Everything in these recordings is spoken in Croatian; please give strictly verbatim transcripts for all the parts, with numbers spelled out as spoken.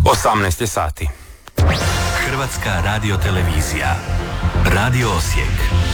osamnaest je sati. Hrvatska radiotelevizija. Radio Osijek.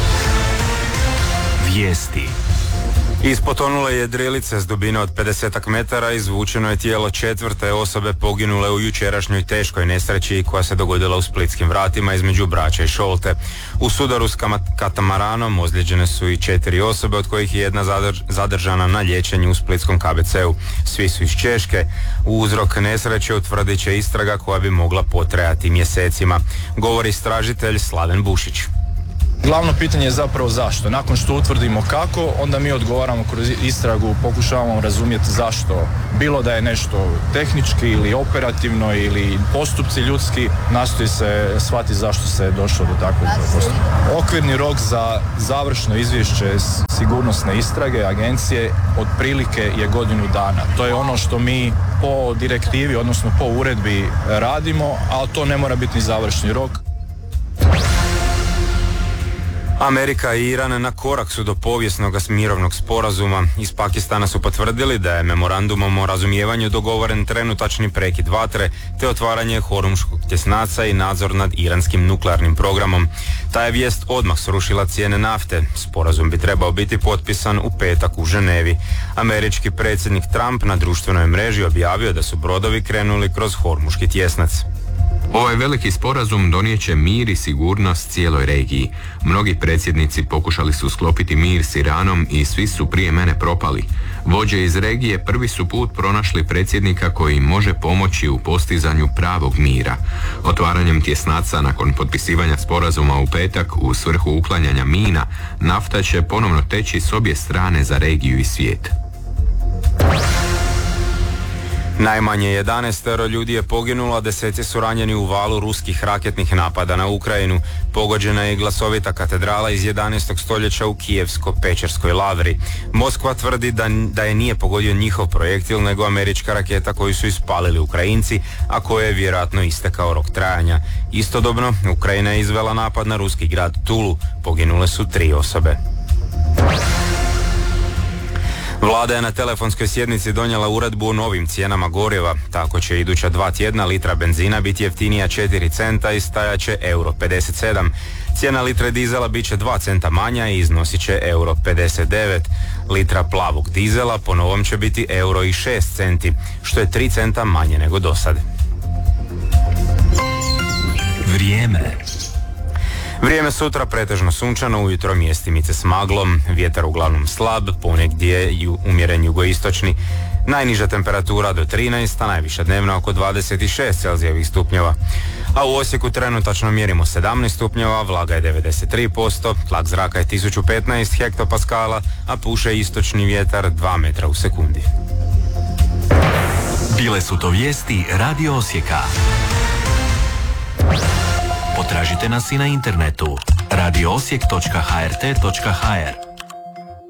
Vijesti. Iz potonule jedrilice s dubine od pedeset metara izvučeno je tijelo četvrte osobe poginule u jučerašnjoj teškoj nesreći koja se dogodila u Splitskim vratima između Brača i Šolte. U sudaru s katamaranom ozlijeđene su i četiri osobe, od kojih je jedna zadržana na liječenju u splitskom K B C-u. Svi su iz Češke. Uzrok nesreće utvrdit će istraga koja bi mogla potrajati mjesecima, govori istražitelj Slaven Bušić. Glavno pitanje je zapravo zašto. Nakon što utvrdimo kako, onda mi odgovaramo kroz istragu, pokušavamo razumjeti zašto. Bilo da je nešto tehnički ili operativno ili postupci ljudski, nastoji se shvatiti zašto se je došlo do takvog postupka. Okvirni rok za završno izvješće sigurnosne istrage agencije otprilike je godinu dana. To je ono što mi po direktivi, odnosno po uredbi radimo, ali to ne mora biti ni završni rok. Amerika i Iran na korak su do povijesnog mirovnog sporazuma. Iz Pakistana su potvrdili da je memorandumom o razumijevanju dogovoren trenutačni prekid vatre te otvaranje Hormuškog tjesnaca i nadzor nad iranskim nuklearnim programom. Ta je vijest odmah srušila cijene nafte. Sporazum bi trebao biti potpisan u petak u Ženevi. Američki predsjednik Trump na društvenoj mreži objavio da su brodovi krenuli kroz Hormuški tjesnac. Ovaj veliki sporazum donijeće mir i sigurnost cijeloj regiji. Mnogi predsjednici pokušali su sklopiti mir s Iranom i svi su prije mene propali. Vođe iz regije prvi su put pronašli predsjednika koji može pomoći u postizanju pravog mira. Otvaranjem tjesnaca nakon potpisivanja sporazuma u petak u svrhu uklanjanja mina, nafta će ponovno teći s obje strane za regiju i svijet. Najmanje jedanaestero ljudi je poginulo, a deseci su ranjeni u valu ruskih raketnih napada na Ukrajinu. Pogođena je glasovita katedrala iz jedanaestog stoljeća u Kijevsko-Pečerskoj Lavri. Moskva tvrdi da, da je nije pogodio njihov projektil, nego američka raketa koju su ispalili Ukrajinci, a koje je vjerojatno istekao rok trajanja. Istodobno, Ukrajina je izvela napad na ruski grad Tulu. Poginule su tri osobe. Vlada je na telefonskoj sjednici donijela uredbu o novim cijenama goriva. Tako će iduća dva tjedna litra benzina biti jeftinija četiri centa i stajat će euro pedeset sedam. Cijena litre dizela bit će dva centa manja i iznosit će euro pedeset devet. Litra plavog dizela po novom će biti euro i šest centi, što je tri centa manje nego dosad. Vrijeme. Vrijeme sutra pretežno sunčano, ujutro mjestimice s maglom, vjetar uglavnom slab, ponegdje ju, umjeren jugoistočni. Najniža temperatura do trinaest, a najviša dnevna oko dvadeset šest celzijevih stupnjeva. A u Osijeku trenutačno mjerimo sedamnaest stupnjeva, vlaga je devedeset tri posto, tlak zraka je tisuću petnaest hektopaskala, a puše istočni vjetar dva metra u sekundi. Bile su to vijesti Radio Osijeka. Potražite nas i na internetu radio osijek točka h r t točka h r.